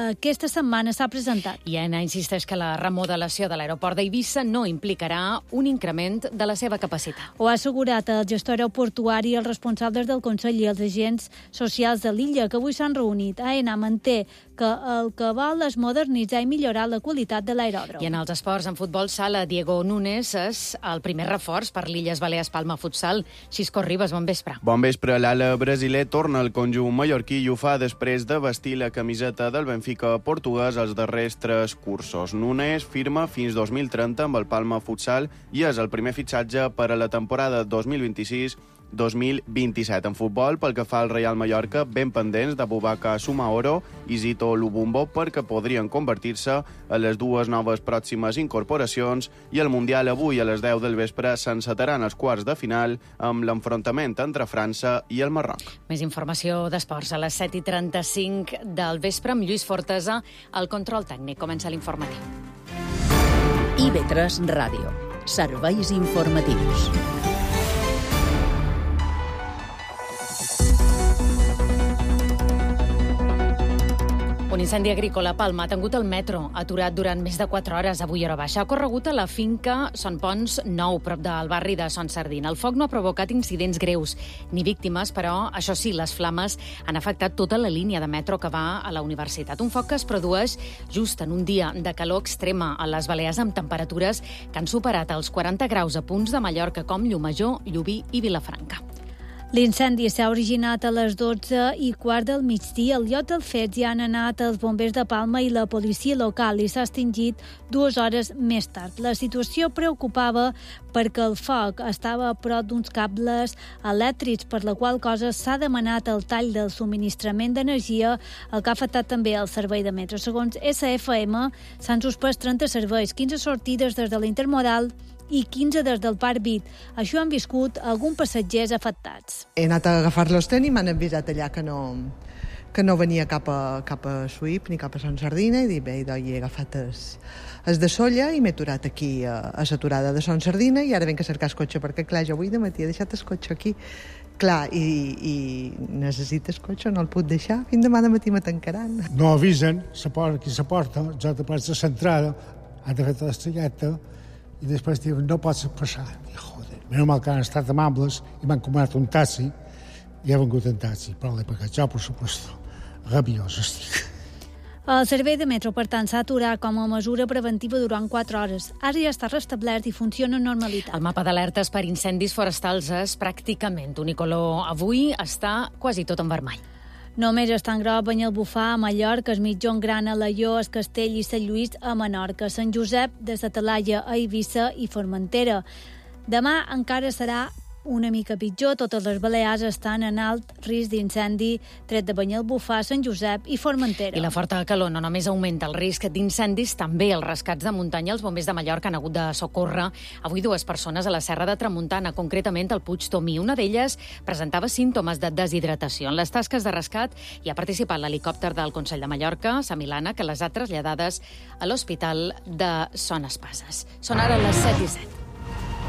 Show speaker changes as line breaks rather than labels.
aquesta setmana s'ha presentat.
I AENA insisteix que la remodelació de l'aeroport d'Eivissa no implicarà un increment de la seva capacitat.
Ho ha assegurat el gestor aeroportuari i els responsables del Consell i els agents socials de l'illa que avui s'han reunit. AENA manté que el que vol és modernitzar i millorar la qualitat de l'aeròdrom.
I en els esports, en futbol sala, Diego Núñez és el primer reforç per l'Illes Balears Palma Futsal. Xisco Ribas, bon vespre.
Bon vespre. L'ala brasiler torna al conjunt mallorquí i ho fa després de vestir la camiseta del Benfica portuguès els darrers 3 cursos. Núñez firma fins 2030 amb el Palma Futsal i és el primer fitxatge per a la temporada 2026-2027. En futbol, pel que fa al Real Mallorca, ben pendents d'Abubakar Sumaoro i Zito Lubumbo perquè podrien convertir-se en les 2 noves pròximes incorporacions i el Mundial avui a les 10 del vespre s'encetaran els quarts de final amb l'enfrontament entre França i el Marroc.
Més informació d'esports a les 7:35 del vespre amb Lluís Fortesa, al control tècnic. Comença l'informatiu.
IB3 Ràdio. Serveis informatius.
Un incendi agrícola a Palma ha tingut el metro, aturat durant més de 4 hores avui a hora baixa. Ha corregut a la finca Son Pons 9, prop del barri de Son Sardina. El foc no ha provocat incidents greus ni víctimes, però, això sí, les flames han afectat tota la línia de metro que va a la universitat. Un foc que es produeix just en un dia de calor extrema a les Balears amb temperatures que han superat els 40 graus a punts de Mallorca com Llumajor, Llubí i Vilafranca.
L'incendi s'ha originat a les 12:15 del migdia. Al lloc dels fets hi han anat els bombers de Palma i la policia local i s'ha extingit 2 hores més tard. La situació preocupava perquè el foc estava a prop d'uns cables elèctrics, per la qual cosa s'ha demanat el tall del subministrament d'energia, el que ha afectat també el servei de metro. Segons SFM, s'han suspès 30 serveis, 15 sortides des de l'intermodal i 15 des del Parc Vit. Això han viscut alguns passatgers afectats.
He anat a agafar-los i m'han avisat allà que no venia cap a Suïp ni cap a Sant Sardina i he agafat es de Solla i m'he aturat aquí a l'aturada de Sant Sardina i ara venc a cercar el cotxe perquè, clar, jo avui de matí he deixat el cotxe aquí. Clar, i necessites cotxe, no el puc deixar. Fins demà de matí me tancaran.
No avisen, qui se porta, jo de plaça de l'entrada, han de fer l'estrelleta i després diuen, no pots passar. I, joder, menys mal que han estat amables i m'han comanat un taxi i he vengut en taxi, però l'he pagat jo, per supuesto. Rabiós estic.
El servei de metro, per tant, s'ha aturat com a mesura preventiva durant 4 hores. Ara ja està restablert i funciona amb normalitat.
El mapa d'alertes per incendis forestals és pràcticament unicolor. Avui està quasi tot en vermell.
Només està en groc Banyalbufar a Mallorca, el Mitjón Gran a Alaior, el Castell i Sant Lluís a Menorca, Sant Josep de la Talaia a Eivissa i Formentera. Demà encara serà una mica pitjor. Totes les Balears estan en alt risc d'incendi, tret de Banyalbufar, Sant Josep i Formentera.
I la forta calor no només augmenta el risc d'incendis, també els rescats de muntanya. Els bombers de Mallorca han hagut de socórrer avui 2 persones a la Serra de Tramuntana, concretament al Puig Tomí. Una d'elles presentava símptomes de deshidratació. En les tasques de rescat hi ha participat l'helicòpter del Consell de Mallorca, Sa Milana, que les ha traslladades a l'Hospital de Son Espases. Són ara les 7:07.